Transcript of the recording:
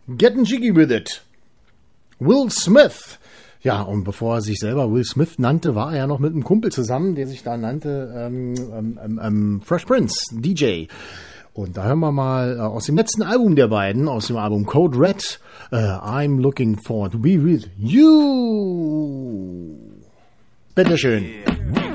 Getting Jiggy with It. Will Smith. Ja, und bevor er sich selber Will Smith nannte, war er ja noch mit einem Kumpel zusammen, der sich da nannte Fresh Prince, DJ. Und da hören wir mal aus dem letzten Album der beiden, aus dem Album Code Red, I'm Looking Forward to Be With You. Bitteschön.